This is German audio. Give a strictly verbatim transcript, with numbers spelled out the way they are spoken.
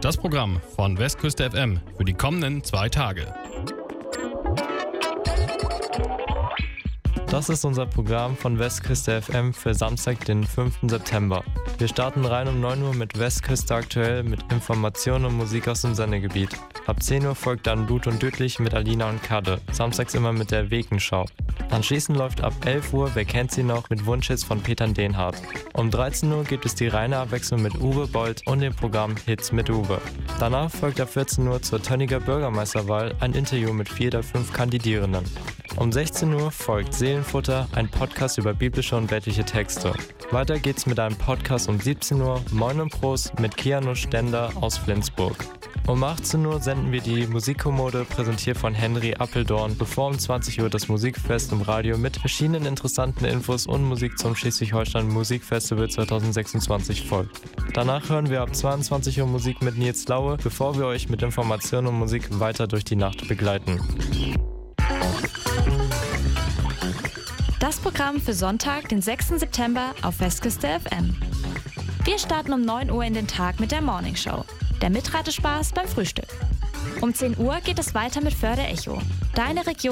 Das Programm von Westküste F M für die kommenden zwei Tage. Das ist unser Programm von Westküste F M für Samstag, den fünften September. Wir starten rein um neun Uhr mit Westküste aktuell mit Informationen und Musik aus dem Sendegebiet. Ab zehn Uhr folgt dann Blut und Düdlich mit Alina und Kadde, samstags immer mit der Wekenschau. Anschließend läuft ab elf Uhr Wer kennt sie noch mit Wunschhits von Peter Dehnhardt. Um dreizehn Uhr gibt es die reine Abwechslung mit Uwe Bold und dem Programm Hits mit Uwe. Danach folgt ab vierzehn Uhr zur Tönniger Bürgermeisterwahl ein Interview mit vier der fünf Kandidierenden. Um sechzehn Uhr folgt Seelenfutter, ein Podcast über biblische und weltliche Texte. Weiter geht's mit einem Podcast um siebzehn Uhr, Moin und Prost mit Keanu Stender aus Flensburg. Um achtzehn Uhr senden wir die Musikkommode, präsentiert von Henry Appeldorn, bevor um zwanzig Uhr das Musikfest im Radio mit verschiedenen interessanten Infos und Musik zum Schleswig-Holstein Musikfestival zwanzig sechsundzwanzig folgt. Danach hören wir ab zweiundzwanzig Uhr Musik mit Nils Laue, bevor wir euch mit Informationen und Musik weiter durch die Nacht begleiten. Das Programm für Sonntag, den sechsten September auf Westküste F M. Wir starten um neun Uhr in den Tag mit der Morning Show. Der Mitratespaß beim Frühstück. Um zehn Uhr geht es weiter mit Förde Echo. Deine Region